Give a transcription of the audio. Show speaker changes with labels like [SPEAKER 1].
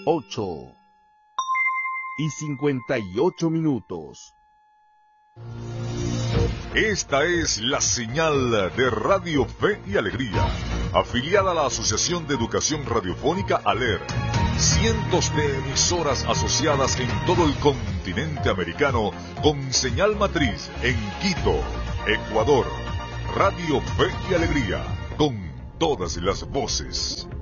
[SPEAKER 1] 8:58.
[SPEAKER 2] Esta es la señal de Radio Fe y Alegría, afiliada a la Asociación de Educación Radiofónica ALER. Cientos de emisoras asociadas en todo el continente americano con señal matriz en Quito, Ecuador. Radio Fe y Alegría, con todas las voces.